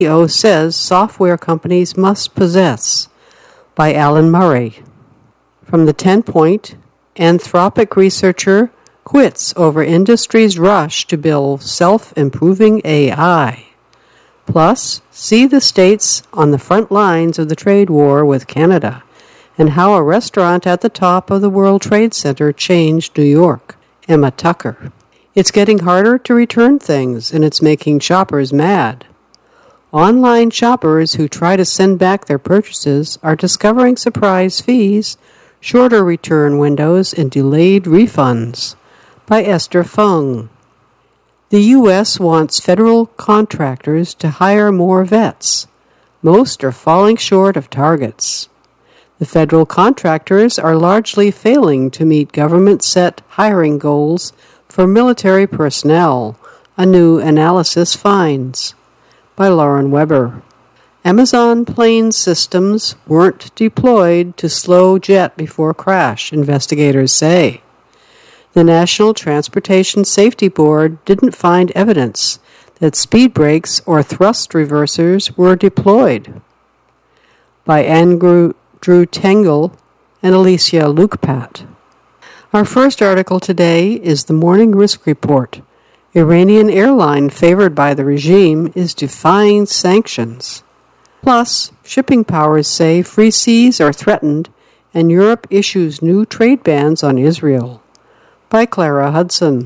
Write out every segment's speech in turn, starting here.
CEO says software companies must possess, by Alan Murray. From the 10-point, Anthropic researcher quits over industry's rush to build self-improving AI. Plus, see the states on the front lines of the trade war with Canada and how a restaurant at the top of the World Trade Center changed New York. Emma Tucker. It's getting harder to return things, and it's making shoppers mad. Online shoppers who try to send back their purchases are discovering surprise fees, shorter return windows, and delayed refunds. By Esther Fung. The U.S. wants federal contractors to hire more vets. Most are falling short of targets. The federal contractors are largely failing to meet government-set hiring goals for military personnel, a new analysis finds. By Lauren Weber. Amazon plane systems weren't deployed to slow jet before crash, investigators say. The National Transportation Safety Board didn't find evidence that speed brakes or thrust reversers were deployed. By Andrew Tangle and Alicia Lukpat. Our first article today is the Morning Risk Report. Iranian airline favored by the regime is defying sanctions. Plus, shipping powers say free seas are threatened and Europe issues new trade bans on Israel. By Clara Hudson.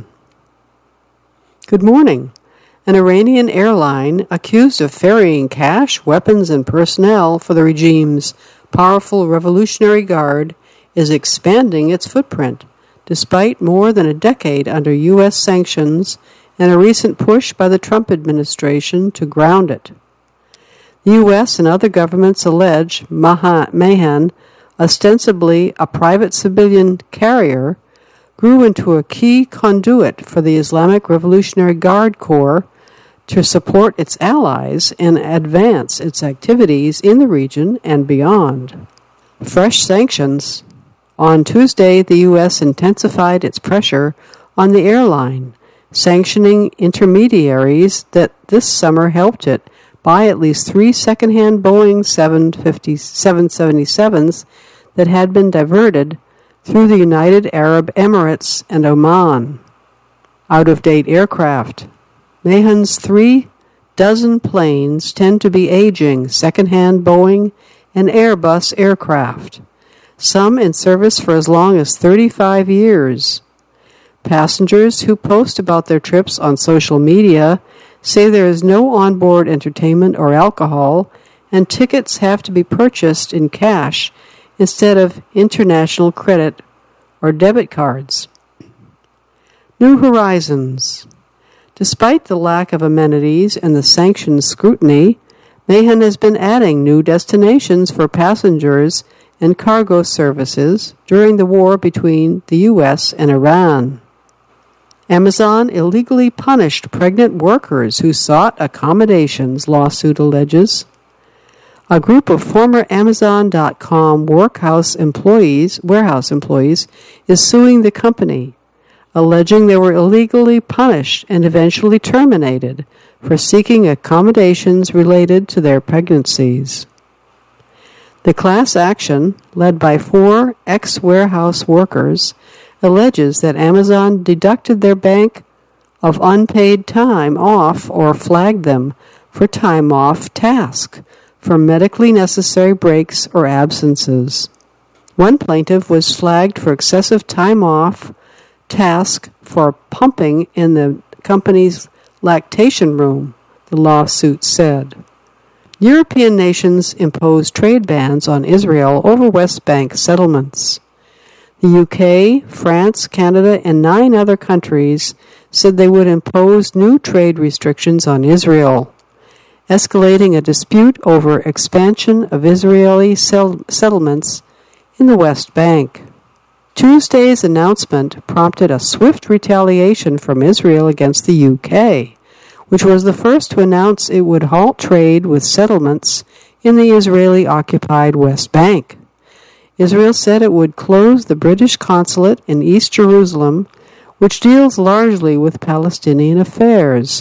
Good morning. An Iranian airline accused of ferrying cash, weapons, and personnel for the regime's powerful Revolutionary Guard is expanding its footprint, despite more than a decade under U.S. sanctions and a recent push by the Trump administration to ground it. The U.S. and other governments allege Mahan, ostensibly a private civilian carrier, grew into a key conduit for the Islamic Revolutionary Guard Corps to support its allies and advance its activities in the region and beyond. Fresh sanctions. On Tuesday, the U.S. intensified its pressure on the airline, sanctioning intermediaries that this summer helped it buy at least 3 second-hand Boeing 777s that had been diverted through the United Arab Emirates and Oman. Out-of-date aircraft. Mahan's 36 planes tend to be aging second-hand Boeing and Airbus aircraft, some in service for as long as 35 years. Passengers who post about their trips on social media say there is no onboard entertainment or alcohol, and tickets have to be purchased in cash instead of international credit or debit cards. New Horizons. Despite the lack of amenities and the sanctions scrutiny, Mahan has been adding new destinations for passengers and cargo services during the war between the U.S. and Iran. Amazon illegally punished pregnant workers who sought accommodations, lawsuit alleges. A group of former Amazon.com warehouse employees is suing the company, alleging they were illegally punished and eventually terminated for seeking accommodations related to their pregnancies. The class action, led by 4 ex-warehouse workers, alleges that Amazon deducted their bank of unpaid time off or flagged them for time off task for medically necessary breaks or absences. One plaintiff was flagged for excessive time off task for pumping in the company's lactation room, the lawsuit said. European nations imposed trade bans on Israel over West Bank settlements. The UK, France, Canada, and 9 other countries said they would impose new trade restrictions on Israel, escalating a dispute over expansion of Israeli settlements in the West Bank. Tuesday's announcement prompted a swift retaliation from Israel against the UK, which was the first to announce it would halt trade with settlements in the Israeli-occupied West Bank. Israel said it would close the British consulate in East Jerusalem, which deals largely with Palestinian affairs,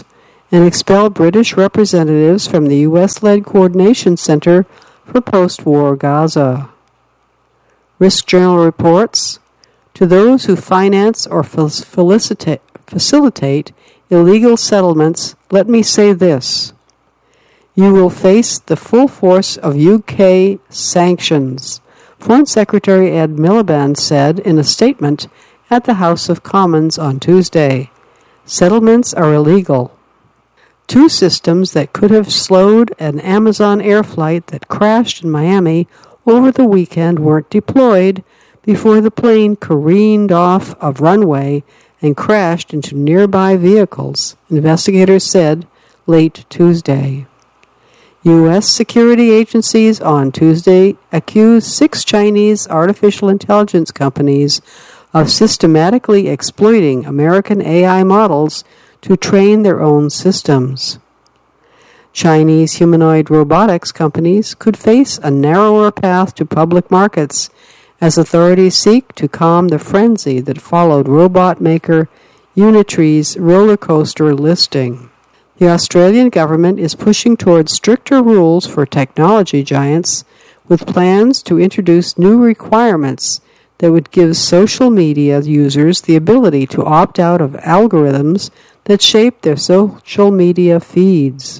and expel British representatives from the U.S.-led Coordination Center for Post-War Gaza. Risk Journal reports, to those who finance or facilitate illegal settlements, let me say this. You will face the full force of UK sanctions, Foreign Secretary Ed Miliband said in a statement at the House of Commons on Tuesday. Settlements are illegal. Two systems that could have slowed an Amazon air flight that crashed in Miami over the weekend weren't deployed before the plane careened off a runway and crashed into nearby vehicles, investigators said late Tuesday. U.S. security agencies on Tuesday accused 6 Chinese artificial intelligence companies of systematically exploiting American AI models to train their own systems. Chinese humanoid robotics companies could face a narrower path to public markets as authorities seek to calm the frenzy that followed robot maker Unitree's roller coaster listing. The Australian government is pushing towards stricter rules for technology giants, with plans to introduce new requirements that would give social media users the ability to opt out of algorithms that shape their social media feeds.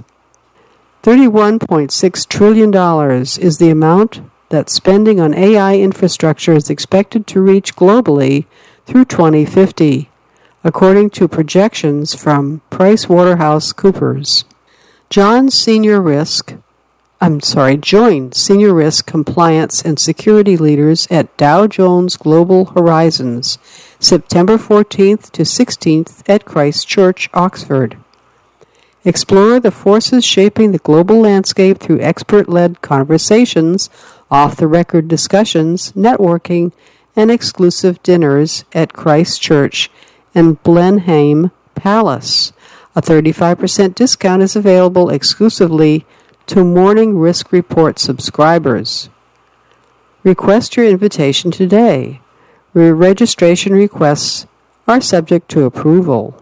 $31.6 trillion is the amount that spending on AI infrastructure is expected to reach globally through 2050. According to projections from PricewaterhouseCoopers. Joined senior risk compliance and security leaders at Dow Jones Global Horizons, September 14th to 16th at Christ Church, Oxford. Explore the forces shaping the global landscape through expert-led conversations, off-the-record discussions, networking, and exclusive dinners at Christ Church and Blenheim Palace. A 35% discount is available exclusively to Morning Risk Report subscribers. Request your invitation today. Registration requests are subject to approval.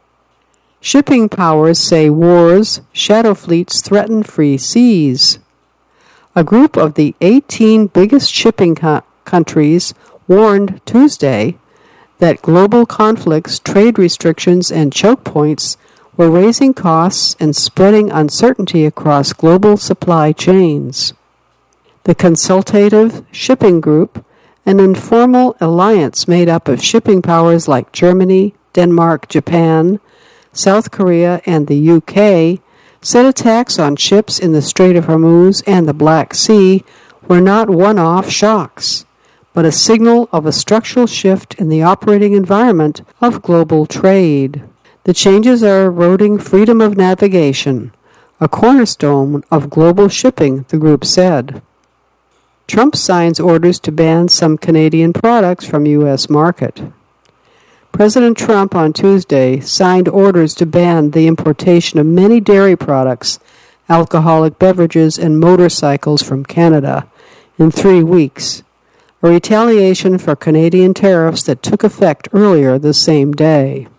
Shipping powers say wars, shadow fleets threaten free seas. A group of the 18 biggest shipping countries warned Tuesday that global conflicts, trade restrictions, and choke points were raising costs and spreading uncertainty across global supply chains. The Consultative Shipping Group, an informal alliance made up of shipping powers like Germany, Denmark, Japan, South Korea, and the UK, said attacks on ships in the Strait of Hormuz and the Black Sea were not one-off shocks, but a signal of a structural shift in the operating environment of global trade. The changes are eroding freedom of navigation, a cornerstone of global shipping, the group said. Trump signs orders to ban some Canadian products from U.S. market. President Trump on Tuesday signed orders to ban the importation of many dairy products, alcoholic beverages, and motorcycles from Canada in 3 weeks, a retaliation for Canadian tariffs that took effect earlier the same day.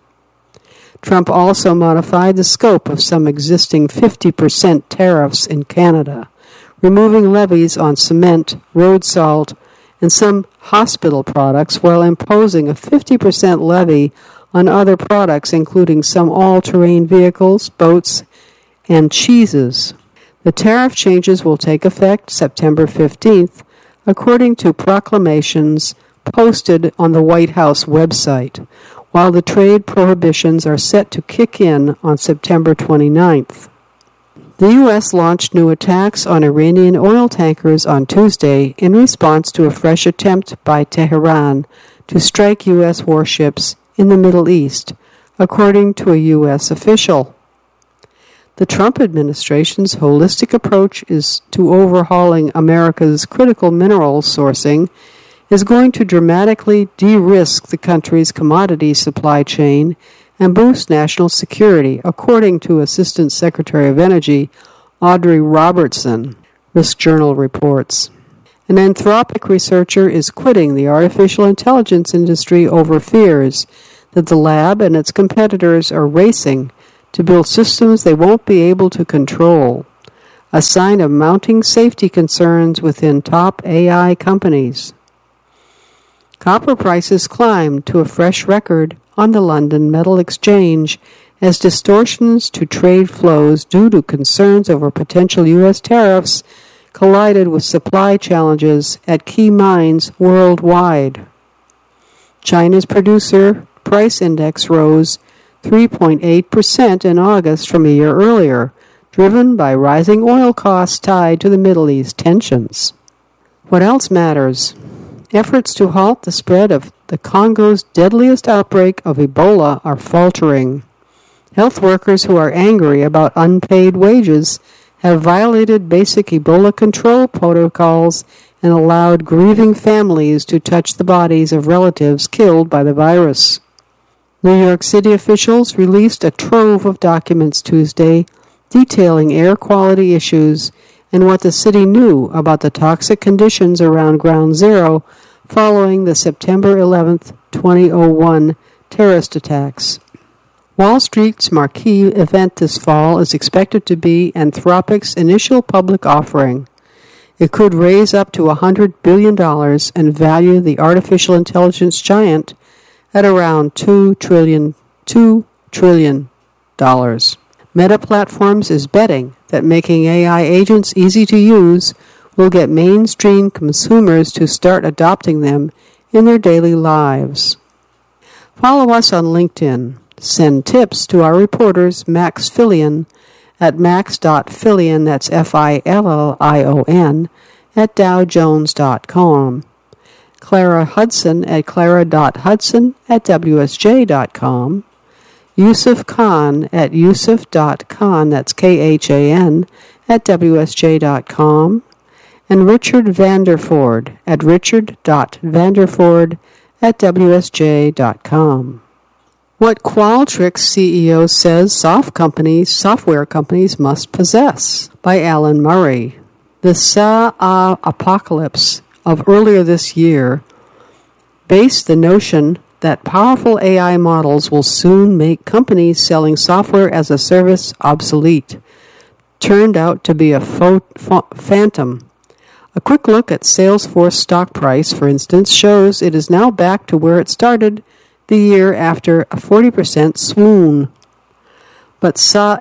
Trump also modified the scope of some existing 50% tariffs in Canada, removing levies on cement, road salt, and some hospital products while imposing a 50% levy on other products, including some all-terrain vehicles, boats, and cheeses. The tariff changes will take effect September 15th, according to proclamations posted on the White House website, while the trade prohibitions are set to kick in on September 29th. The U.S. launched new attacks on Iranian oil tankers on Tuesday in response to a fresh attempt by Tehran to strike U.S. warships in the Middle East, according to a U.S. official. The Trump administration's holistic approach is to overhauling America's critical mineral sourcing is going to dramatically de-risk the country's commodity supply chain and boost national security, according to Assistant Secretary of Energy Audrey Robertson, Risk Journal reports. An Anthropic researcher is quitting the artificial intelligence industry over fears that the lab and its competitors are racing to build systems they won't be able to control, a sign of mounting safety concerns within top AI companies. Copper prices climbed to a fresh record on the London Metal Exchange as distortions to trade flows due to concerns over potential U.S. tariffs collided with supply challenges at key mines worldwide. China's producer price index rose 3.8% in August from a year earlier, driven by rising oil costs tied to the Middle East tensions. What else matters? Efforts to halt the spread of the Congo's deadliest outbreak of Ebola are faltering. Health workers who are angry about unpaid wages have violated basic Ebola control protocols and allowed grieving families to touch the bodies of relatives killed by the virus. New York City officials released a trove of documents Tuesday detailing air quality issues and what the city knew about the toxic conditions around Ground Zero following the September 11, 2001 terrorist attacks. Wall Street's marquee event this fall is expected to be Anthropic's initial public offering. It could raise up to $100 billion and value the artificial intelligence giant at around $2 trillion. Meta Platforms is betting that making AI agents easy to use will get mainstream consumers to start adopting them in their daily lives. Follow us on LinkedIn. Send tips to our reporters Max Fillion at max.fillion, that's Fillion, at dowjones.com. Clara Hudson at clara.hudson at wsj.com. Yusuf Khan at yusuf.khan, that's Khan, at wsj.com. And Richard Vanderford at richard.vanderford at wsj.com. What Qualtrics CEO says software companies must possess, by Alan Murray. The SaaS apocalypse of earlier this year based the notion that powerful AI models will soon make companies selling software as a service obsolete. Turned out to be a phantom. A quick look at Salesforce stock price, for instance, shows it is now back to where it started the year after a 40% swoon. But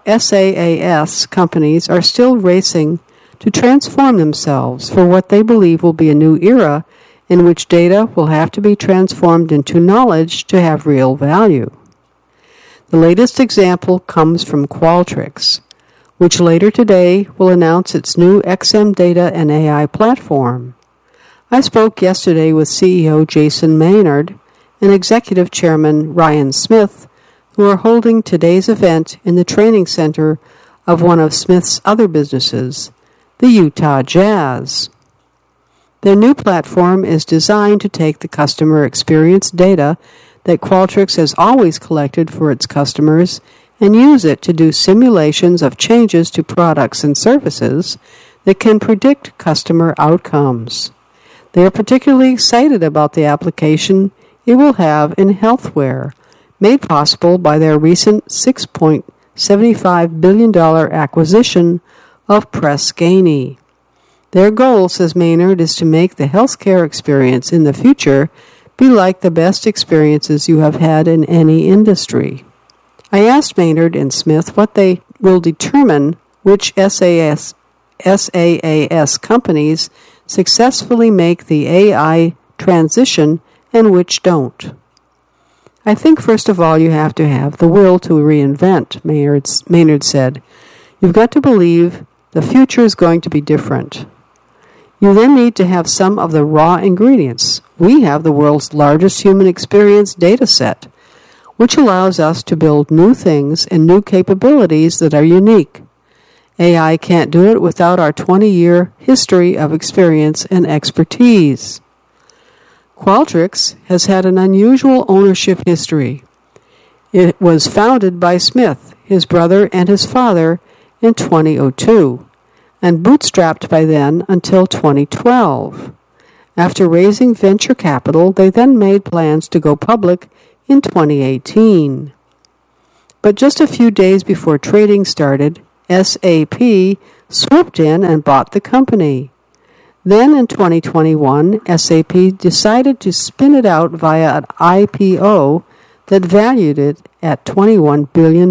SaaS companies are still racing to transform themselves for what they believe will be a new era in which data will have to be transformed into knowledge to have real value. The latest example comes from Qualtrics, which later today will announce its new XM data and AI platform. I spoke yesterday with CEO Jason Maynard and Executive Chairman Ryan Smith, who are holding today's event in the training center of one of Smith's other businesses, the Utah Jazz. Their new platform is designed to take the customer experience data that Qualtrics has always collected for its customers and use it to do simulations of changes to products and services that can predict customer outcomes. They are particularly excited about the application it will have in healthcare, made possible by their recent $6.75 billion acquisition of Press Ganey. Their goal, says Maynard, is to make the healthcare experience in the future be like the best experiences you have had in any industry. I asked Maynard and Smith what they will determine which SaaS companies successfully make the AI transition and which don't. I think, first of all, you have to have the will to reinvent, Maynard said. You've got to believe the future is going to be different. You then need to have some of the raw ingredients. We have the world's largest human experience data set, which allows us to build new things and new capabilities that are unique. AI can't do it without our 20-year history of experience and expertise. Qualtrics has had an unusual ownership history. It was founded by Smith, his brother, and his father in 2002, and bootstrapped by then until 2012. After raising venture capital, they then made plans to go public in 2018. But just a few days before trading started, SAP swooped in and bought the company. Then in 2021, SAP decided to spin it out via an IPO that valued it at $21 billion.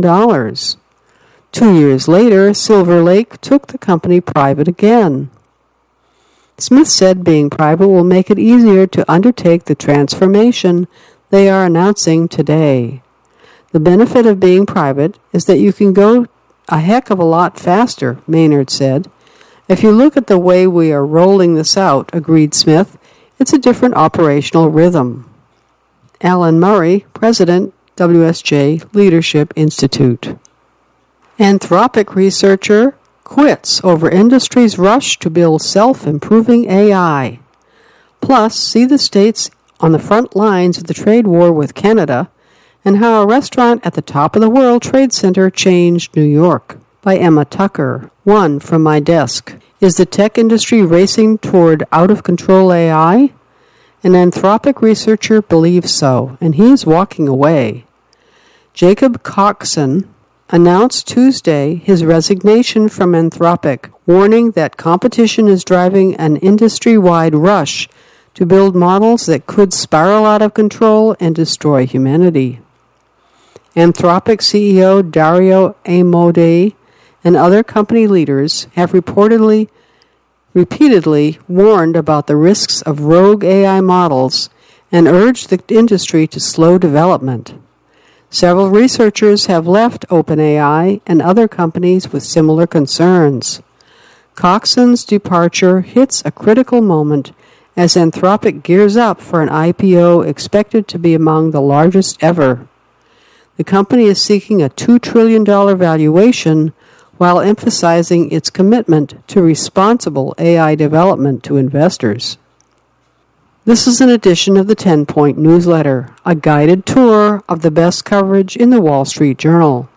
2 years later, Silver Lake took the company private again. Smith said being private will make it easier to undertake the transformation they are announcing today. The benefit of being private is that you can go a heck of a lot faster, Maynard said. If you look at the way we are rolling this out, agreed Smith, it's a different operational rhythm. Alan Murray, President, WSJ Leadership Institute. Anthropic researcher quits over industry's rush to build self-improving AI. Plus, see the states on the front lines of the trade war with Canada and how a restaurant at the top of the World Trade Center changed New York. By Emma Tucker. One from my desk. Is the tech industry racing toward out-of-control AI? An Anthropic researcher believes so, and he is walking away. Jacob Coxon announced Tuesday his resignation from Anthropic, warning that competition is driving an industry-wide rush to build models that could spiral out of control and destroy humanity. Anthropic CEO Dario Amodei and other company leaders have repeatedly warned about the risks of rogue AI models and urged the industry to slow development. Several researchers have left OpenAI and other companies with similar concerns. Coxon's departure hits a critical moment as Anthropic gears up for an IPO expected to be among the largest ever. The company is seeking a $2 trillion valuation while emphasizing its commitment to responsible AI development to investors. This is an edition of the 10-Point Newsletter, a guided tour of the best coverage in the Wall Street Journal.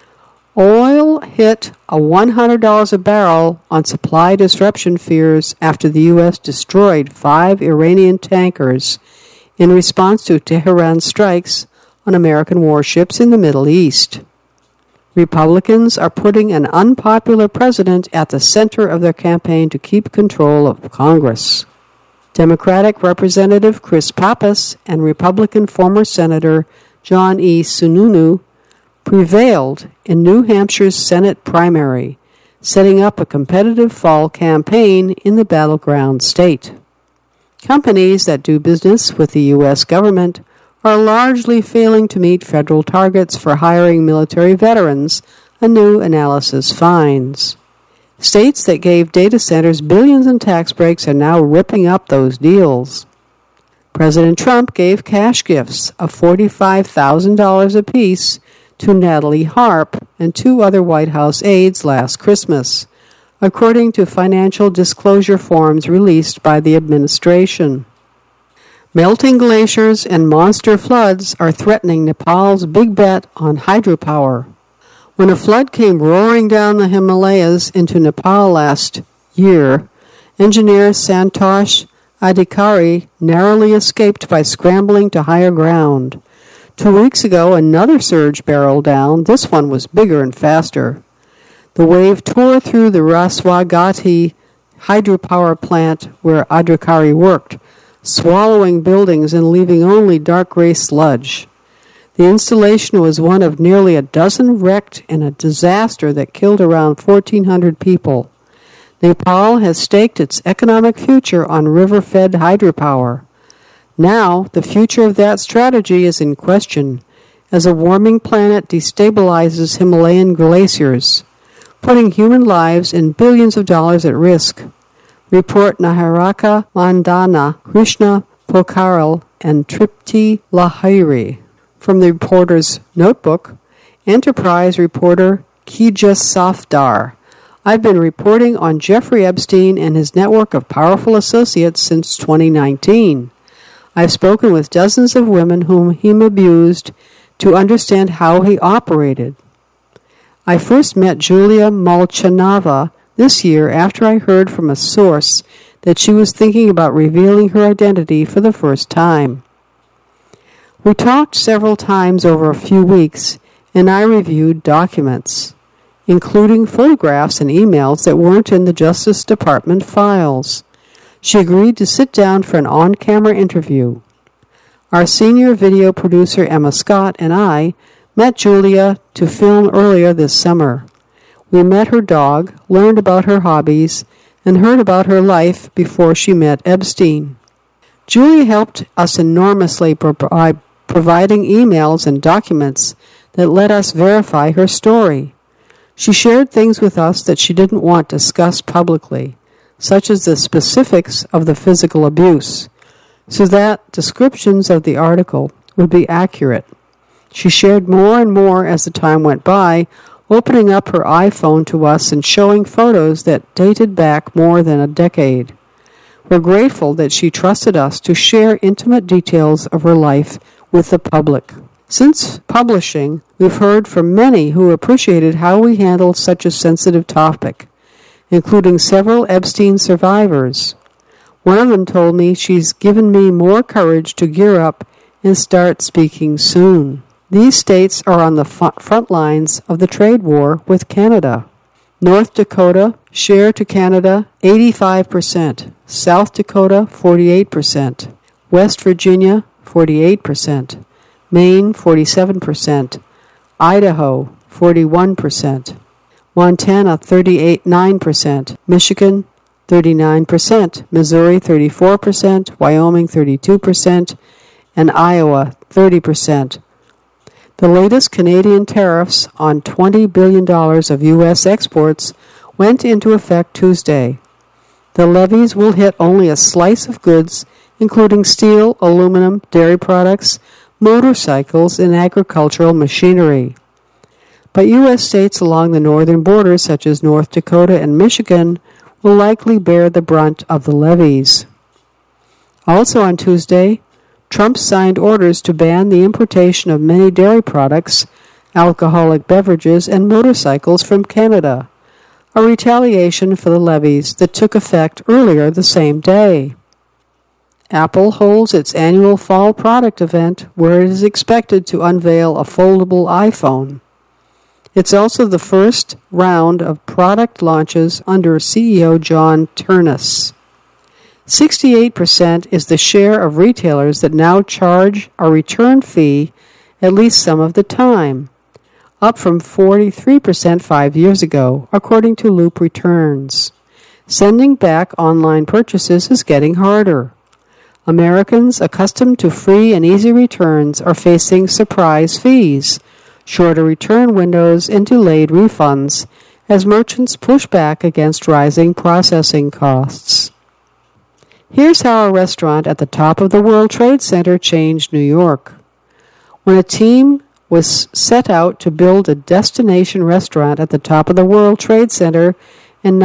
Oil hit a $100 a barrel on supply disruption fears after the U.S. destroyed 5 Iranian tankers in response to Tehran's strikes on American warships in the Middle East. Republicans are putting an unpopular president at the center of their campaign to keep control of Congress. Democratic Representative Chris Pappas and Republican former Senator John E. Sununu prevailed in New Hampshire's Senate primary, setting up a competitive fall campaign in the battleground state. Companies that do business with the U.S. government are largely failing to meet federal targets for hiring military veterans, a new analysis finds. States that gave data centers billions in tax breaks are now ripping up those deals. President Trump gave cash gifts of $45,000 apiece to Natalie Harp and 2 other White House aides last Christmas, according to financial disclosure forms released by the administration. Melting glaciers and monster floods are threatening Nepal's big bet on hydropower. When a flood came roaring down the Himalayas into Nepal last year, engineer Santosh Adhikari narrowly escaped by scrambling to higher ground. 2 weeks ago, another surge barreled down. This one was bigger and faster. The wave tore through the Raswagati hydropower plant where Adhikari worked, swallowing buildings and leaving only dark gray sludge. The installation was one of nearly a dozen wrecked in a disaster that killed around 1,400 people. Nepal has staked its economic future on river-fed hydropower. Now, the future of that strategy is in question as a warming planet destabilizes Himalayan glaciers, putting human lives and billions of dollars at risk. Report Naharaka Mandana, Krishna Pokaral, and Tripti Lahiri. From the reporter's notebook, Enterprise reporter Kija Safdar. I've been reporting on Jeffrey Epstein and his network of powerful associates since 2019. I've spoken with dozens of women whom he abused to understand how he operated. I first met Julia Molchanova this year after I heard from a source that she was thinking about revealing her identity for the first time. We talked several times over a few weeks, and I reviewed documents, including photographs and emails that weren't in the Justice Department files. She agreed to sit down for an on-camera interview. Our senior video producer, Emma Scott, and I met Julia to film earlier this summer. We met her dog, learned about her hobbies, and heard about her life before she met Epstein. Julia helped us enormously by providing emails and documents that let us verify her story. She shared things with us that she didn't want discussed publicly, such as the specifics of the physical abuse, so that descriptions of the article would be accurate. She shared more and more as the time went by, opening up her iPhone to us and showing photos that dated back more than a decade. We're grateful that she trusted us to share intimate details of her life with the public. Since publishing, we've heard from many who appreciated how we handled such a sensitive topic, including several Epstein survivors. One of them told me she's given me more courage to gear up and start speaking soon. These states are on the front lines of the trade war with Canada. North Dakota, share to Canada, 85%. South Dakota, 48%. West Virginia, 48%. Maine, 47%. Idaho, 41%. Montana, 9%. Michigan, 39%. Missouri, 34%. Wyoming, 32%. And Iowa, 30%. The latest Canadian tariffs on $20 billion of U.S. exports went into effect Tuesday. The levies will hit only a slice of goods, including steel, aluminum, dairy products, motorcycles, and agricultural machinery. But U.S. states along the northern border, such as North Dakota and Michigan, will likely bear the brunt of the levies. Also on Tuesday, Trump signed orders to ban the importation of many dairy products, alcoholic beverages, and motorcycles from Canada, a retaliation for the levies that took effect earlier the same day. Apple holds its annual fall product event where it is expected to unveil a foldable iPhone. It's also the first round of product launches under CEO John Ternus. 68% is the share of retailers that now charge a return fee at least some of the time, up from 43% 5 years ago, according to Loop Returns. Sending back online purchases is getting harder. Americans accustomed to free and easy returns are facing surprise fees, shorter return windows, and delayed refunds as merchants push back against rising processing costs. Here's how a restaurant at the top of the World Trade Center changed New York. When a team was set out to build a destination restaurant at the top of the World Trade Center in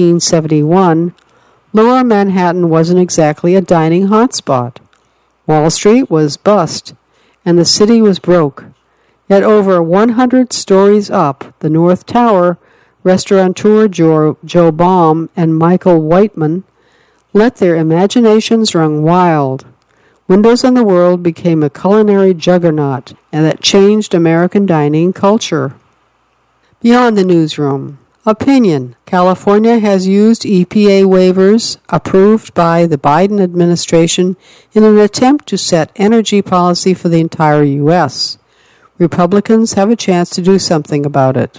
1971, Lower Manhattan wasn't exactly a dining hotspot. Wall Street was bust, and the city was broke. Yet over 100 stories up, the North Tower, restaurateur Joe Baum and Michael Whiteman let their imaginations run wild. Windows on the World became a culinary juggernaut, and that changed American dining culture. Beyond the newsroom. Opinion. California has used EPA waivers approved by the Biden administration in an attempt to set energy policy for the entire U.S. Republicans have a chance to do something about it.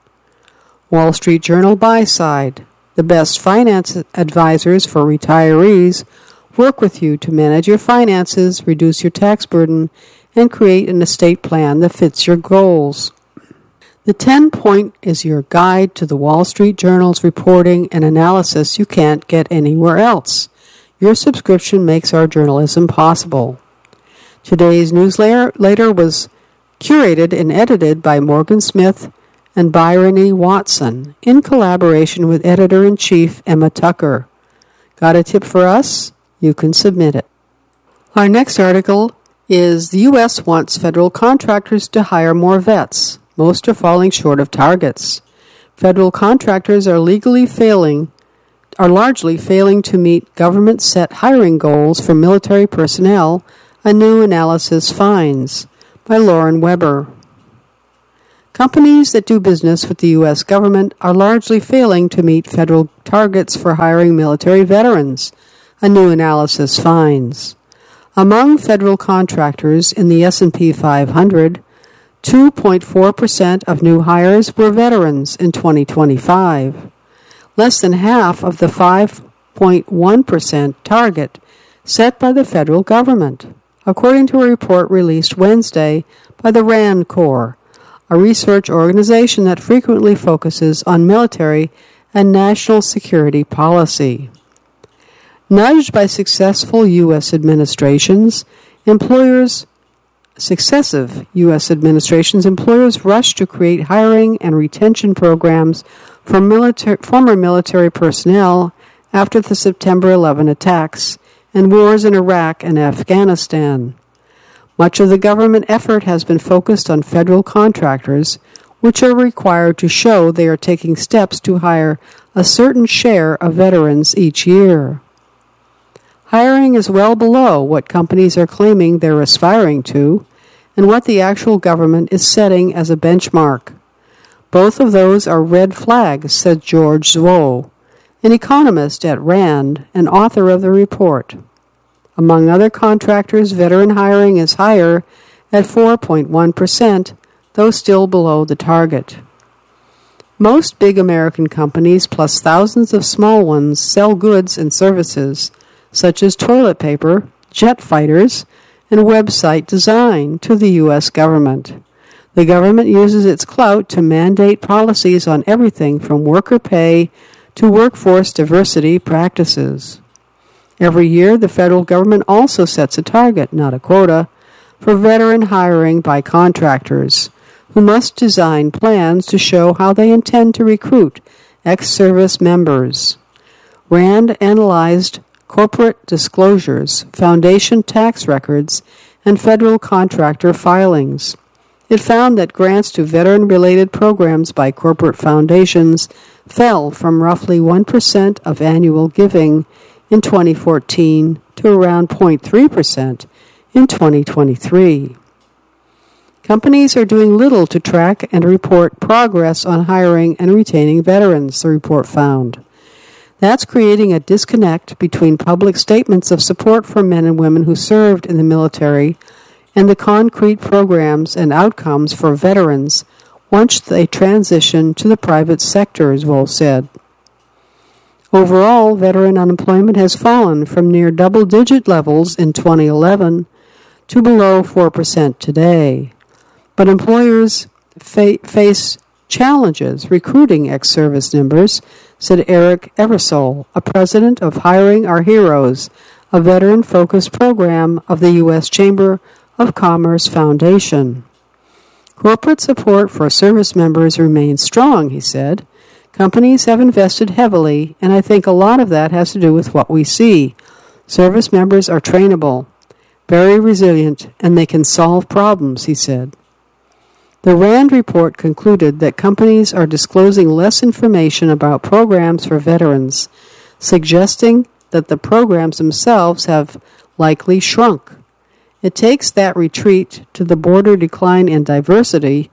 Wall Street Journal buy side. The best finance advisors for retirees work with you to manage your finances, reduce your tax burden, and create an estate plan that fits your goals. The 10-point is your guide to the Wall Street Journal's reporting and analysis you can't get anywhere else. Your subscription makes our journalism possible. Today's newsletter was curated and edited by Morgan Smith and Byron E. Watson in collaboration with Editor-in-Chief Emma Tucker. Got a tip for us? You can submit it. Our next article is The U.S. wants federal contractors to hire more vets. Most are falling short of targets. Federal contractors are largely failing to meet government-set hiring goals for military personnel, a new analysis finds, by Lauren Weber. Companies that do business with the U.S. government are largely failing to meet federal targets for hiring military veterans, a new analysis finds. Among federal contractors in the S&P 500, 2.4% of new hires were veterans in 2025, less than half of the 5.1% target set by the federal government, according to a report released Wednesday by the RAND Corps, a research organization that frequently focuses on military and national security policy. Nudged by successive U.S. administrations, employers rush to create hiring and retention programs for former military personnel after the September 11 attacks and wars in Iraq and Afghanistan. Much of the government effort has been focused on federal contractors, which are required to show they are taking steps to hire a certain share of veterans each year. Hiring is well below what companies are claiming they're aspiring to and what the actual government is setting as a benchmark. Both of those are red flags, said George Zwo, an economist at RAND and author of the report. Among other contractors, veteran hiring is higher at 4.1%, though still below the target. Most big American companies, plus thousands of small ones, sell goods and services, such as toilet paper, jet fighters, and website design to the U.S. government. The government uses its clout to mandate policies on everything from worker pay to workforce diversity practices. Every year, the federal government also sets a target, not a quota, for veteran hiring by contractors, who must design plans to show how they intend to recruit ex-service members. RAND analyzed corporate disclosures, foundation tax records, and federal contractor filings. It found that grants to veteran-related programs by corporate foundations fell from roughly 1% of annual giving in 2014 to around 0.3% in 2023. Companies are doing little to track and report progress on hiring and retaining veterans, the report found. That's creating a disconnect between public statements of support for men and women who served in the military and the concrete programs and outcomes for veterans once they transition to the private sector, as Wohl said. Overall, veteran unemployment has fallen from near double-digit levels in 2011 to below 4% today. But employers face challenges recruiting ex-service members, said Eric Eversole, a president of Hiring Our Heroes, a veteran-focused program of the U.S. Chamber of Commerce Foundation. Corporate support for service members remains strong, he said. Companies have invested heavily, and I think a lot of that has to do with what we see. Service members are trainable, very resilient, and they can solve problems, he said. The RAND report concluded that companies are disclosing less information about programs for veterans, suggesting that the programs themselves have likely shrunk. It takes that retreat to the broader decline in diversity,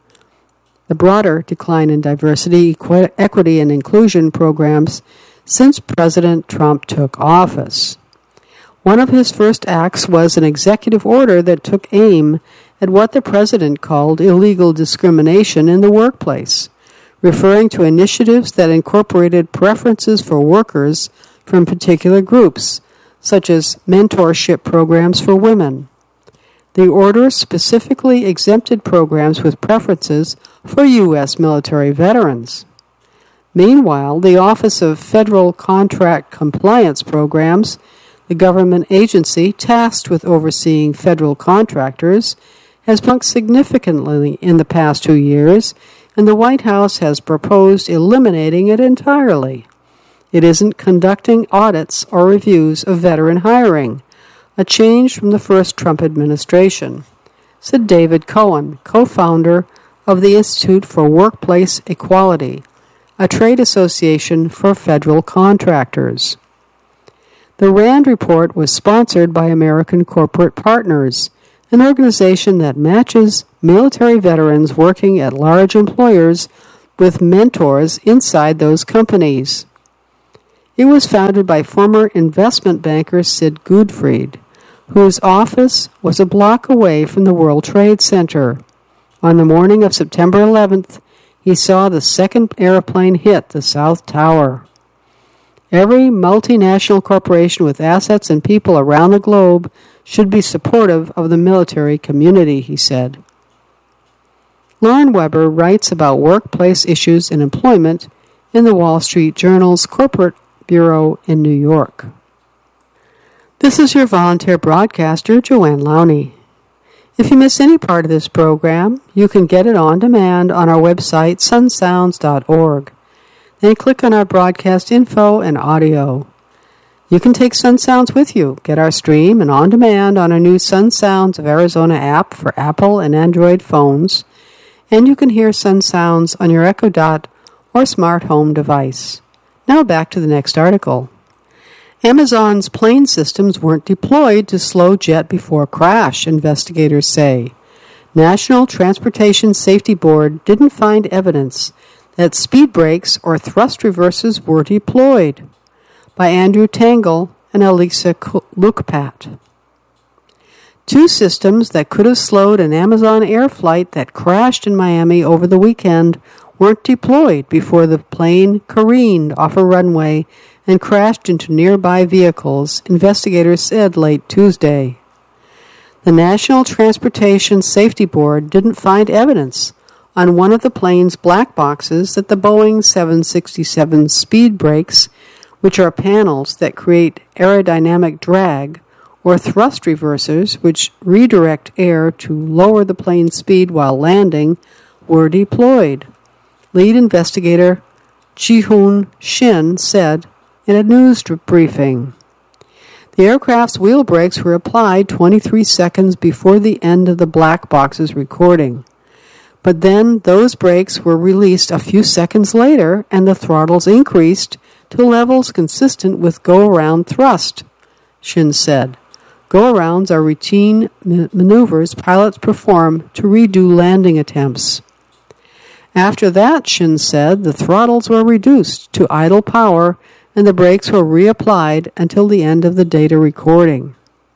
equity, and inclusion programs since President Trump took office. One of his first acts was an executive order that took aim at what the president called illegal discrimination in the workplace, referring to initiatives that incorporated preferences for workers from particular groups, such as mentorship programs for women. The order specifically exempted programs with preferences for U.S. military veterans. Meanwhile, the Office of Federal Contract Compliance Programs, the government agency tasked with overseeing federal contractors, has shrunk significantly in the past 2 years, and the White House has proposed eliminating it entirely. It isn't conducting audits or reviews of veteran hiring, a change from the first Trump administration, said David Cohen, co-founder of the Institute for Workplace Equality, a trade association for federal contractors. The RAND report was sponsored by American Corporate Partners, an organization that matches military veterans working at large employers with mentors inside those companies. It was founded by former investment banker Sid Goodfried, whose office was a block away from the World Trade Center. On the morning of September 11th, he saw the second airplane hit the South Tower. Every multinational corporation with assets and people around the globe should be supportive of the military community, he said. Lauren Weber writes about workplace issues and employment in the Wall Street Journal's corporate bureau in New York. This is your volunteer broadcaster, Joanne Lowney. If you miss any part of this program, you can get it on demand on our website, sunsounds.org. Then click on our broadcast info and audio. You can take Sun Sounds with you. Get our stream and on demand on our new Sun Sounds of Arizona app for Apple and Android phones. And you can hear Sun Sounds on your Echo Dot or smart home device. Now back to the next article. Amazon's plane systems weren't deployed to slow jet before crash, investigators say. National Transportation Safety Board didn't find evidence that speed brakes or thrust reversers were deployed. By Andrew Tangle and Elisa Lukpat. Two systems that could have slowed an Amazon Air flight that crashed in Miami over the weekend weren't deployed before the plane careened off a runway and crashed into nearby vehicles, investigators said late Tuesday. The National Transportation Safety Board didn't find evidence on one of the plane's black boxes that the Boeing 767 speed brakes, which are panels that create aerodynamic drag, or thrust reversers, which redirect air to lower the plane's speed while landing, were deployed. Lead investigator Ji-Hoon Shin said in a news briefing. The aircraft's wheel brakes were applied 23 seconds before the end of the black box's recording. But then those brakes were released a few seconds later and the throttles increased to levels consistent with go-around thrust, Shin said. Go-arounds are routine maneuvers pilots perform to redo landing attempts. After that, Shin said, the throttles were reduced to idle power and the brakes were reapplied until the end of the data recording.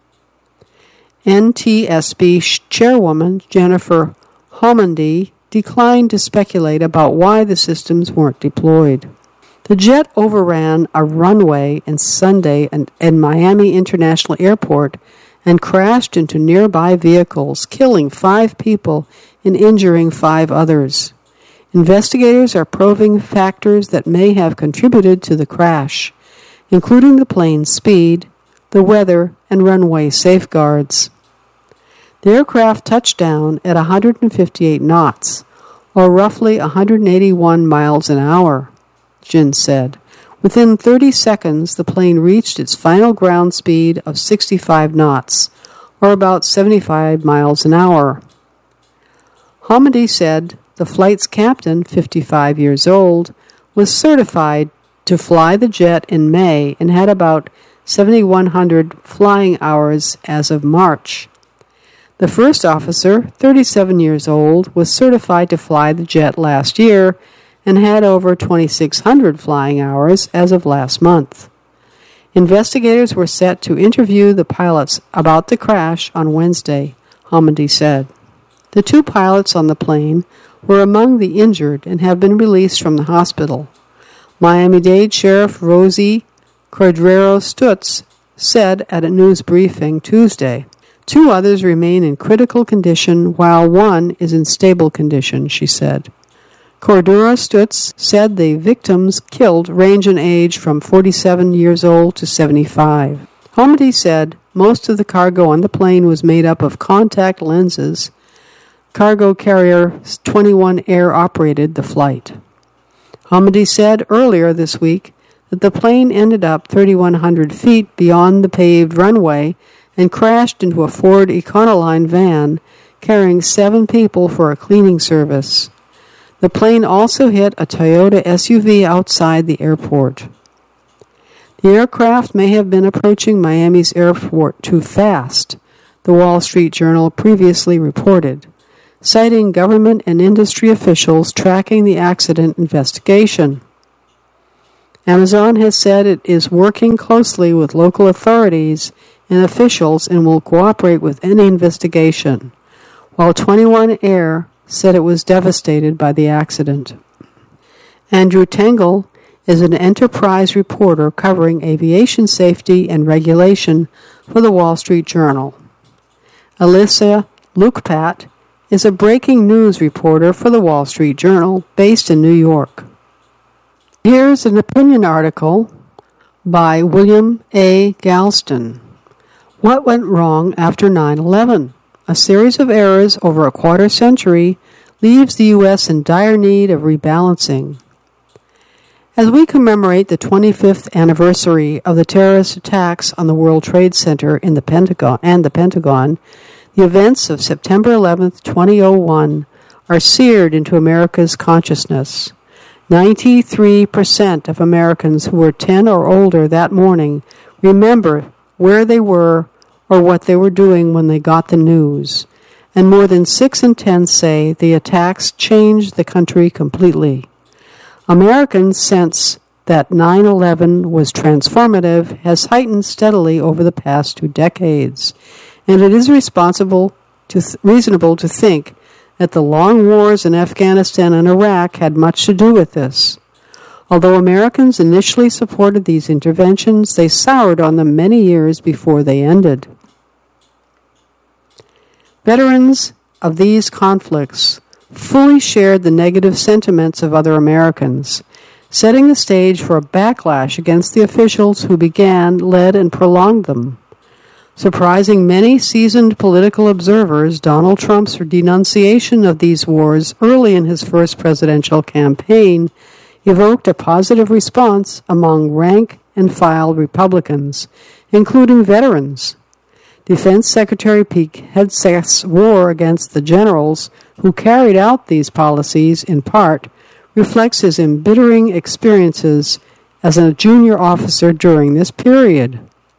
NTSB chairwoman Jennifer Homendy declined to speculate about why the systems weren't deployed. The jet overran a runway on Sunday at Miami International Airport and crashed into nearby vehicles, killing 5 people and injuring 5 others. Investigators are probing factors that may have contributed to the crash, including the plane's speed, the weather, and runway safeguards. The aircraft touched down at 158 knots, or roughly 181 miles an hour, Jin said. Within 30 seconds, the plane reached its final ground speed of 65 knots, or about 75 miles an hour. Hamidi said the flight's captain, 55 years old, was certified to fly the jet in May and had about 7,100 flying hours as of March. The first officer, 37 years old, was certified to fly the jet last year and had over 2,600 flying hours as of last month. Investigators were set to interview the pilots about the crash on Wednesday, Hamidi said. The 2 pilots on the plane were among the injured and have been released from the hospital. Miami-Dade Sheriff Rosie Cordero-Stutz said at a news briefing Tuesday. 2 others remain in critical condition while 1 is in stable condition, she said. Cordero-Stutz said the victims killed range in age from 47 years old to 75. Hamidi said most of the cargo on the plane was made up of contact lenses. Cargo carrier 21 Air operated the flight. Hamidi said earlier this week that the plane ended up 3,100 feet beyond the paved runway and crashed into a Ford Econoline van carrying 7 people for a cleaning service. The plane also hit a Toyota SUV outside the airport. The aircraft may have been approaching Miami's airport too fast, the Wall Street Journal previously reported, citing government and industry officials tracking the accident investigation. Amazon has said it is working closely with local authorities and officials and will cooperate with any investigation, while 21 Air said it was devastated by the accident. Andrew Tengel is an enterprise reporter covering aviation safety and regulation for the Wall Street Journal. Alyssa Lukpat is a breaking news reporter for the Wall Street Journal based in New York. Here's an opinion article by William A. Galston. What went wrong after 9/11? A series of errors over a quarter century leaves the U.S. in dire need of rebalancing. As we commemorate the 25th anniversary of the terrorist attacks on the World Trade Center in the Pentagon, the events of September 11, 2001 are seared into America's consciousness. 93% of Americans who were 10 or older that morning remember where they were or what they were doing when they got the news, and more than 6 in 10 say the attacks changed the country completely. Americans' sense that 9/11 was transformative has heightened steadily over the past 2 decades, and it is reasonable to think that the long wars in Afghanistan and Iraq had much to do with this. Although Americans initially supported these interventions, they soured on them many years before they ended. Veterans of these conflicts fully shared the negative sentiments of other Americans, setting the stage for a backlash against the officials who began, led, and prolonged them. Surprising many seasoned political observers, Donald Trump's denunciation of these wars early in his first presidential campaign evoked a positive response among rank-and-file Republicans, including veterans. Defense Secretary Pete Hegseth's war against the generals who carried out these policies, in part, reflects his embittering experiences as a junior officer during this period.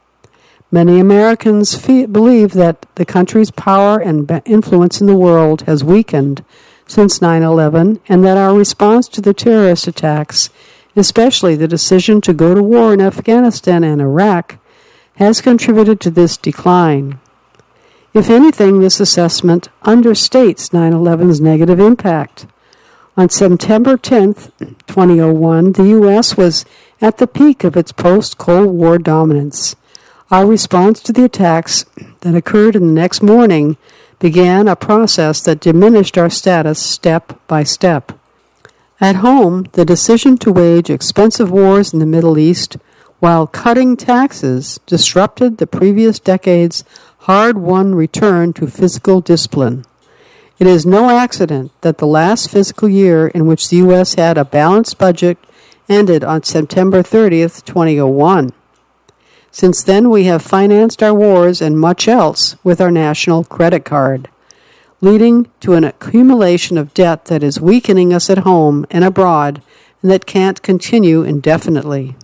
Many Americans believe that the country's power and influence in the world has weakened since 9/11, and that our response to the terrorist attacks, especially the decision to go to war in Afghanistan and Iraq, has contributed to this decline. If anything, this assessment understates 9/11's negative impact. On September 10, 2001, the U.S. was at the peak of its post-Cold War dominance. Our response to the attacks that occurred in the next morning began a process that diminished our status step by step. At home, the decision to wage expensive wars in the Middle East while cutting taxes disrupted the previous decade's hard-won return to fiscal discipline. It is no accident that the last fiscal year in which the U.S. had a balanced budget ended on September 30th, 2001. Since then, we have financed our wars and much else with our national credit card, leading to an accumulation of debt that is weakening us at home and abroad and that can't continue indefinitely.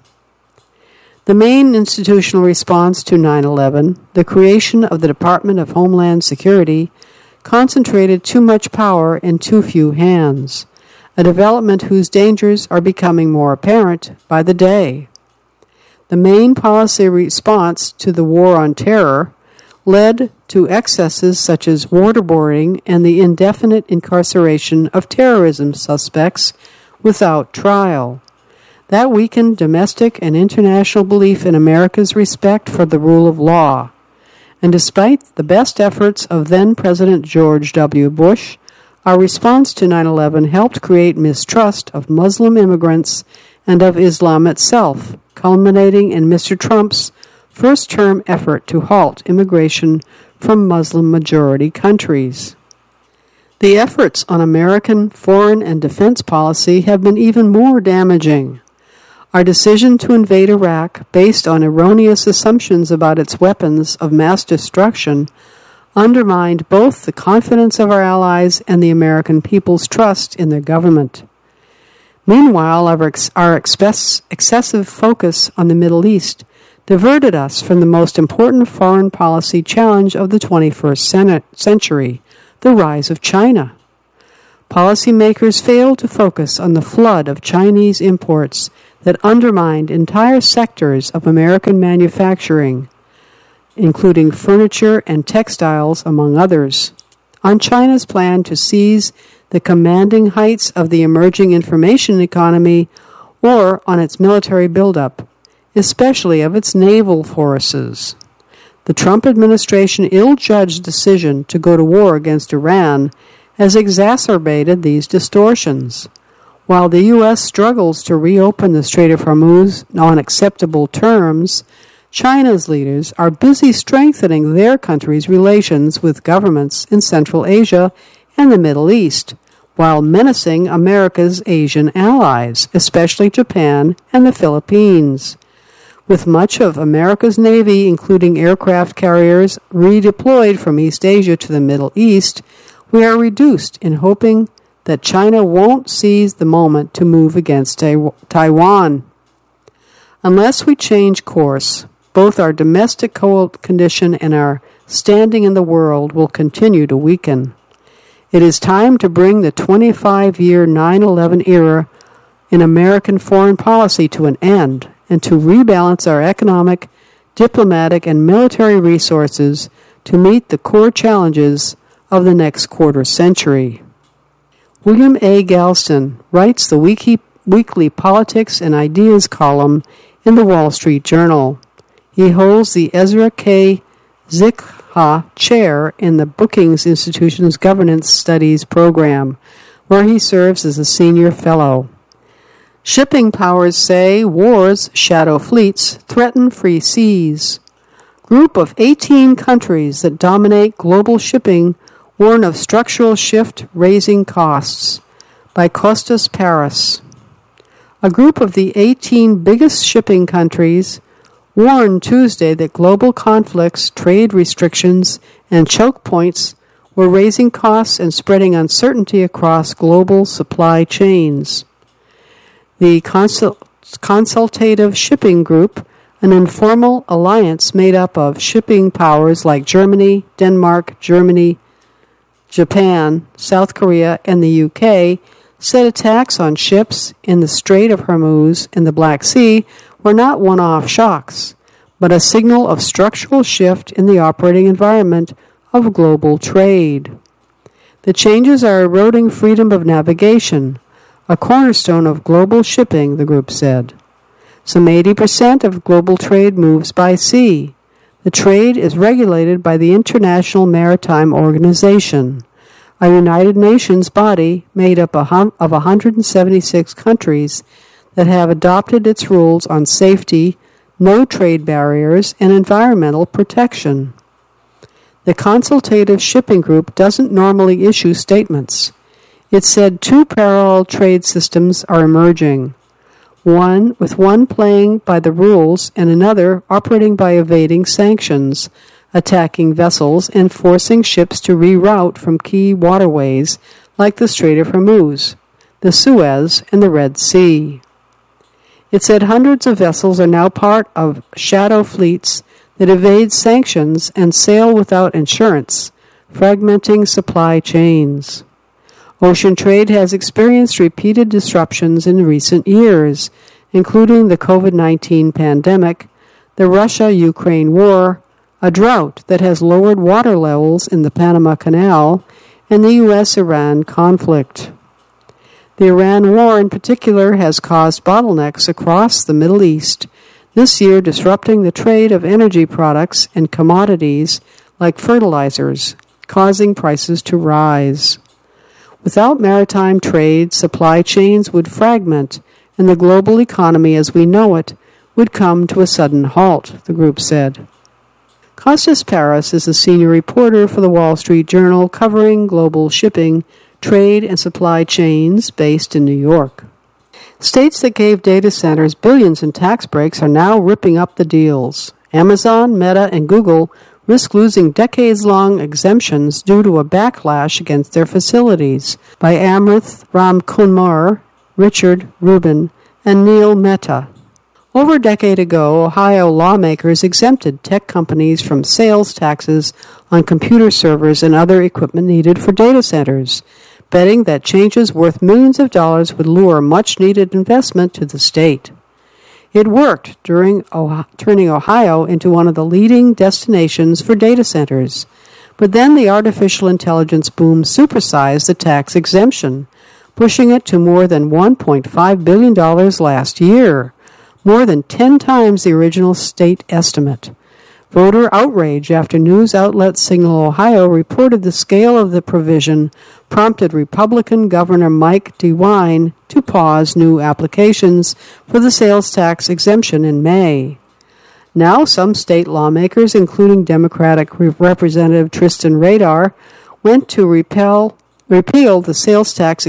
The main institutional response to 9/11, the creation of the Department of Homeland Security, concentrated too much power in too few hands, a development whose dangers are becoming more apparent by the day. The main policy response to the war on terror led to excesses such as waterboarding and the indefinite incarceration of terrorism suspects without trial. That weakened domestic and international belief in America's respect for the rule of law. And despite the best efforts of then-President George W. Bush, our response to 9/11 helped create mistrust of Muslim immigrants and of Islam itself, culminating in Mr. Trump's first-term effort to halt immigration from Muslim-majority countries. The efforts on American foreign and defense policy have been even more damaging. Our decision to invade Iraq, based on erroneous assumptions about its weapons of mass destruction, undermined both the confidence of our allies and the American people's trust in their government. Meanwhile, our excessive focus on the Middle East diverted us from the most important foreign policy challenge of the 21st century, the rise of China. Policymakers failed to focus on the flood of Chinese imports that undermined entire sectors of American manufacturing, including furniture and textiles, among others, on China's plan to seize the commanding heights of the emerging information economy, or on its military buildup, especially of its naval forces. The Trump administration's ill-judged decision to go to war against Iran has exacerbated these distortions. While the U.S. struggles to reopen the Strait of Hormuz on acceptable terms, China's leaders are busy strengthening their country's relations with governments in Central Asia and the Middle East, while menacing America's Asian allies, especially Japan and the Philippines. With much of America's Navy, including aircraft carriers, redeployed from East Asia to the Middle East, we are reduced in hoping that China won't seize the moment to move against Taiwan. Unless we change course, both our domestic condition and our standing in the world will continue to weaken. It is time to bring the 25-year 9/11 era in American foreign policy to an end and to rebalance our economic, diplomatic, and military resources to meet the core challenges of the next quarter century. William A. Galston writes the weekly Politics and Ideas column in the Wall Street Journal. He holds the Ezra K. Zikha Chair in the Brookings Institution's Governance Studies program, where he serves as a senior fellow. Shipping powers say wars, shadow fleets, threaten free seas. Group of 18 countries that dominate global shipping warn of structural shift raising costs, by Costas Paris. A group of the 18 biggest shipping countries warned Tuesday that global conflicts, trade restrictions, and choke points were raising costs and spreading uncertainty across global supply chains. The Consultative Shipping Group, an informal alliance made up of shipping powers like Germany, Denmark, Japan, South Korea, and the UK, said attacks on ships in the Strait of Hormuz and the Black Sea were not one-off shocks, but a signal of structural shift in the operating environment of global trade. The changes are eroding freedom of navigation, a cornerstone of global shipping, the group said. Some 80% of global trade moves by sea. The trade is regulated by the International Maritime Organization, a United Nations body made up of 176 countries that have adopted its rules on safety, no trade barriers, and environmental protection. The Consultative Shipping Group doesn't normally issue statements. It said two parallel trade systems are emerging, one playing by the rules and another operating by evading sanctions, attacking vessels, and forcing ships to reroute from key waterways like the Strait of Hormuz, the Suez, and the Red Sea. It said hundreds of vessels are now part of shadow fleets that evade sanctions and sail without insurance, fragmenting supply chains. Ocean trade has experienced repeated disruptions in recent years, including the COVID-19 pandemic, the Russia-Ukraine war, a drought that has lowered water levels in the Panama Canal, and the U.S.-Iran conflict. The Iran war in particular has caused bottlenecks across the Middle East, this year disrupting the trade of energy products and commodities like fertilizers, causing prices to rise. Without maritime trade, supply chains would fragment, and the global economy as we know it would come to a sudden halt, the group said. Costas Paris is a senior reporter for the Wall Street Journal covering global shipping, trade, and supply chains based in New York. States that gave data centers billions in tax breaks are now ripping up the deals. Amazon, Meta, and Google risk losing decades-long exemptions due to a backlash against their facilities, by Amrith Ramkumar, Richard Rubin, and Neil Mehta. Over a decade ago, Ohio lawmakers exempted tech companies from sales taxes on computer servers and other equipment needed for data centers, betting that changes worth millions of dollars would lure much-needed investment to the state. It worked, turning Ohio into one of the leading destinations for data centers. But then the artificial intelligence boom supersized the tax exemption, pushing it to more than $1.5 billion last year, more than 10 times the original state estimate. Voter outrage after news outlet Signal Ohio reported the scale of the provision prompted Republican Governor Mike DeWine to pause new applications for the sales tax exemption in May. Now some state lawmakers, including Democratic Representative Tristan Radar, want to repeal the sales tax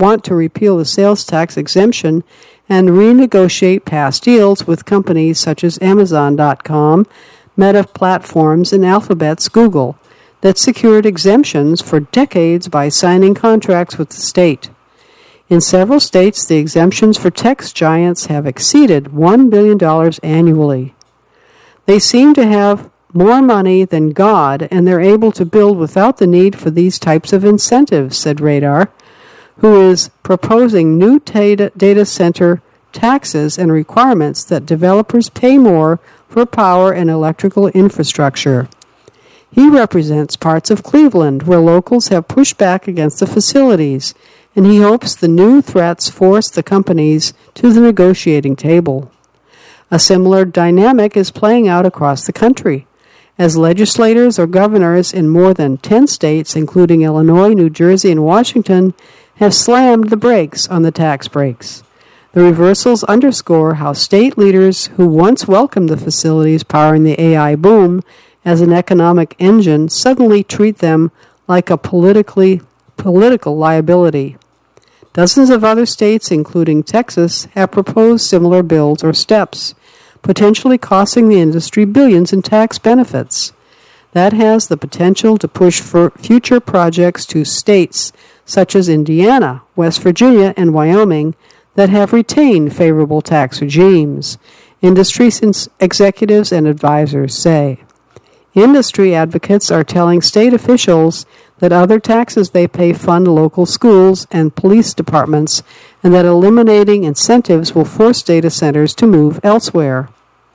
exemption and renegotiate past deals with companies such as Amazon.com, Meta Platforms, and Alphabet's Google that secured exemptions for decades by signing contracts with the state. In several states, the exemptions for tech giants have exceeded $1 billion annually. They seem to have more money than God, and they're able to build without the need for these types of incentives, said Radar, who is proposing new data center taxes and requirements that developers pay more for power and electrical infrastructure. He represents parts of Cleveland where locals have pushed back against the facilities, and he hopes the new threats force the companies to the negotiating table. A similar dynamic is playing out across the country, as legislators or governors in more than 10 states, including Illinois, New Jersey, and Washington, have slammed the brakes on the tax breaks. The reversals underscore how state leaders who once welcomed the facilities powering the AI boom as an economic engine suddenly treat them like a political liability. Dozens of other states, including Texas, have proposed similar bills or steps, potentially costing the industry billions in tax benefits. That has the potential to push for future projects to states such as Indiana, West Virginia, and Wyoming that have retained favorable tax regimes, industry executives and advisors say. Industry advocates are telling state officials that other taxes they pay fund local schools and police departments, and that eliminating incentives will force data centers to move elsewhere.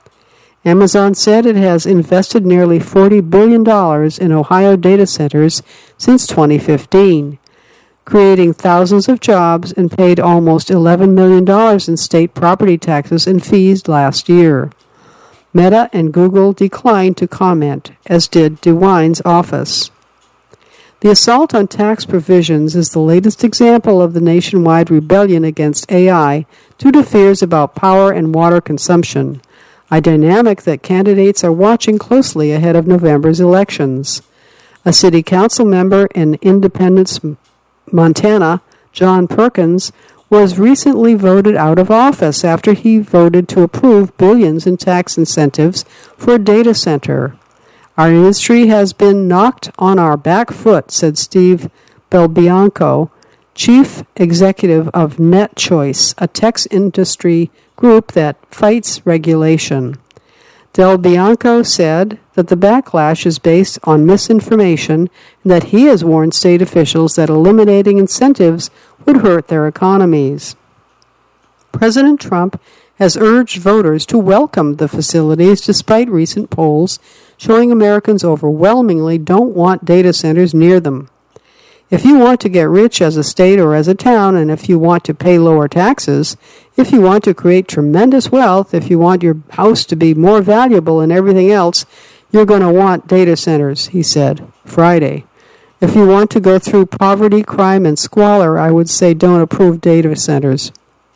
Amazon said it has invested nearly $40 billion in Ohio data centers since 2015, creating thousands of jobs and paid almost $11 million in state property taxes and fees last year. Meta and Google declined to comment, as did DeWine's office. The assault on tax provisions is the latest example of the nationwide rebellion against AI due to fears about power and water consumption, a dynamic that candidates are watching closely ahead of November's elections. A city council member in Independence, Montana, John Perkins, was recently voted out of office after he voted to approve billions in tax incentives for a data center. Our industry has been knocked on our back foot, said Steve Belbianco, chief executive of NetChoice, a tech industry group that fights regulation. Del Bianco said that the backlash is based on misinformation and that he has warned state officials that eliminating incentives would hurt their economies. President Trump has urged voters to welcome the facilities despite recent polls showing Americans overwhelmingly don't want data centers near them. If you want to get rich as a state or as a town, and if you want to pay lower taxes, if you want to create tremendous wealth, if you want your house to be more valuable and everything else, you're going to want data centers, he said Friday. If you want to go through poverty, crime, and squalor, I would say don't approve data centers.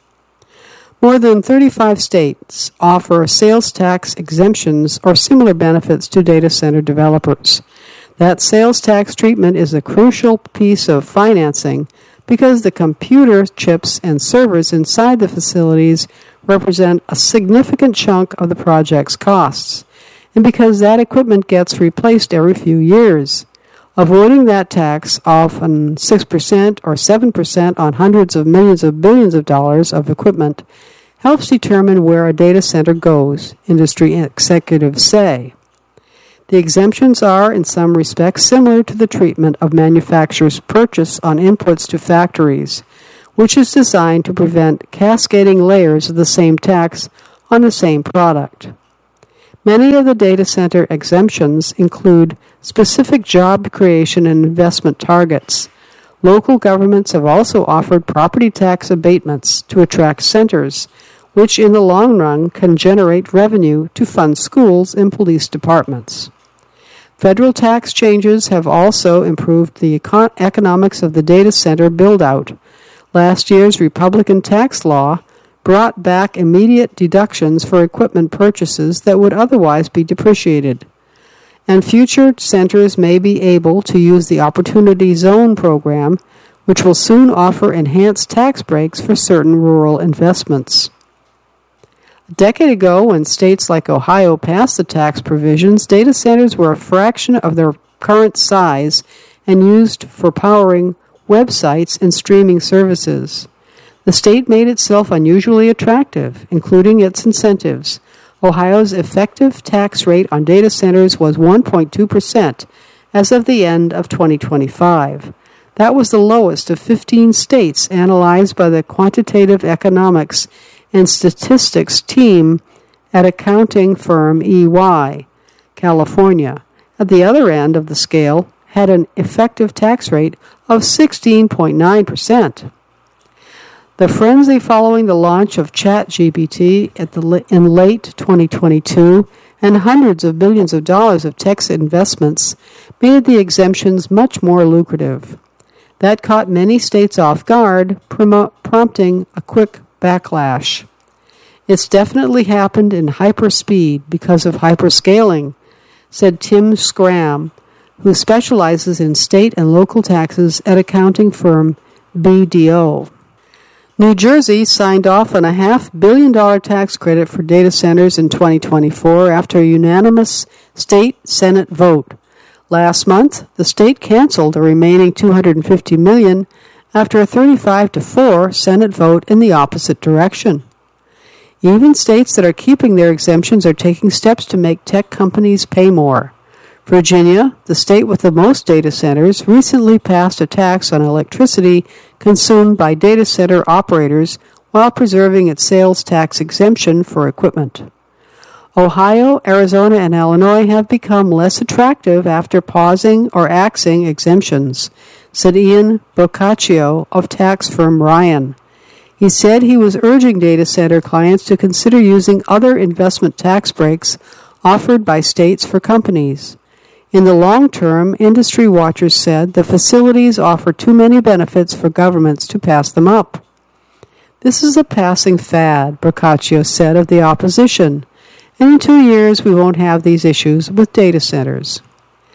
More than 35 states offer sales tax exemptions or similar benefits to data center developers. That sales tax treatment is a crucial piece of financing because the computer chips and servers inside the facilities represent a significant chunk of the project's costs, and because that equipment gets replaced every few years. Avoiding that tax, often 6% or 7% on hundreds of millions of billions of dollars of equipment, helps determine where a data center goes, industry executives say. The exemptions are, in some respects, similar to the treatment of manufacturers' purchase on inputs to factories, which is designed to prevent cascading layers of the same tax on the same product. Many of the data center exemptions include specific job creation and investment targets. Local governments have also offered property tax abatements to attract centers, which in the long run can generate revenue to fund schools and police departments. Federal tax changes have also improved the economics of the data center build-out. Last year's Republican tax law brought back immediate deductions for equipment purchases that would otherwise be depreciated. And future centers may be able to use the Opportunity Zone program, which will soon offer enhanced tax breaks for certain rural investments. A decade ago, when states like Ohio passed the tax provisions, data centers were a fraction of their current size and used for powering websites and streaming services. The state made itself unusually attractive, including its incentives. Ohio's effective tax rate on data centers was 1.2% as of the end of 2025. That was the lowest of 15 states analyzed by the Quantitative Economics and Statistics team at accounting firm EY. California, at the other end of the scale, had an effective tax rate of 16.9%. The frenzy following the launch of ChatGPT in late 2022 and hundreds of billions of dollars of tech investments made the exemptions much more lucrative. That caught many states off guard, prompting a quick backlash. It's definitely happened in hyperspeed because of hyperscaling, said Tim Scram, who specializes in state and local taxes at accounting firm BDO. New Jersey signed off on a $500 million tax credit for data centers in 2024 after a unanimous state Senate vote. Last month, the state canceled the remaining $250 million after a 35-4 Senate vote in the opposite direction. Even states that are keeping their exemptions are taking steps to make tech companies pay more. Virginia, the state with the most data centers, recently passed a tax on electricity consumed by data center operators while preserving its sales tax exemption for equipment. Ohio, Arizona, and Illinois have become less attractive after pausing or axing exemptions, said Ian Boccaccio of tax firm Ryan. He said he was urging data center clients to consider using other investment tax breaks offered by states for companies. In the long term, industry watchers said the facilities offer too many benefits for governments to pass them up. This is a passing fad, Boccaccio said of the opposition, and in 2 years we won't have these issues with data centers.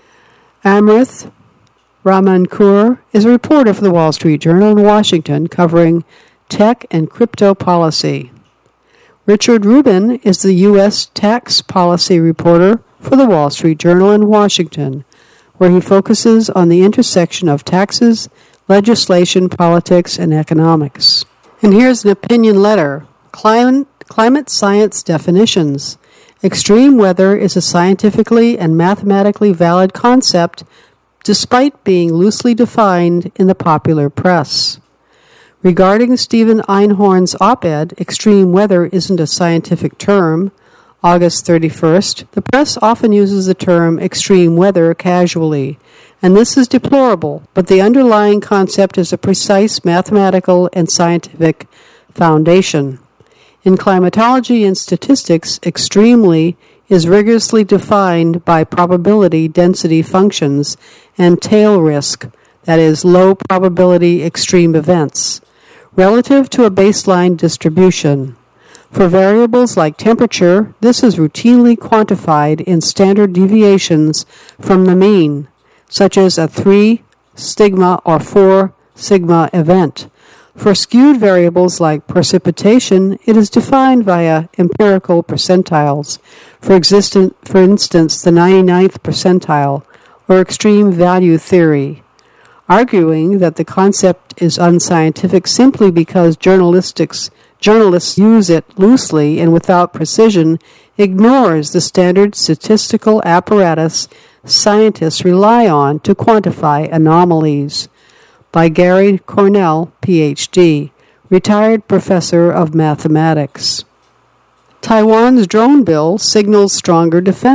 Amrith Ramankur is a reporter for the Wall Street Journal in Washington covering tech and crypto policy. Richard Rubin is the U.S. tax policy reporter for the Wall Street Journal in Washington, where he focuses on the intersection of taxes, legislation, politics, and economics. And here's an opinion letter. Climate science definitions. Extreme weather is a scientifically and mathematically valid concept despite being loosely defined in the popular press. Regarding Stephen Einhorn's op-ed, extreme weather isn't a scientific term. August 31st, the press often uses the term extreme weather casually, and this is deplorable, but the underlying concept is a precise mathematical and scientific foundation. In climatology and statistics, extremely is rigorously defined by probability density functions and tail risk, that is, low probability extreme events, relative to a baseline distribution. For variables like temperature, this is routinely quantified in standard deviations from the mean, such as a 3 sigma or 4 sigma event. For skewed variables like precipitation, it is defined via empirical percentiles. For instance, the 99th percentile, or extreme value theory, arguing that the concept is unscientific simply because journalists use it loosely and without precision, ignores the standard statistical apparatus scientists rely on to quantify anomalies. By Gary Cornell, Ph.D., retired professor of mathematics. Taiwan's drone bill signals stronger defense.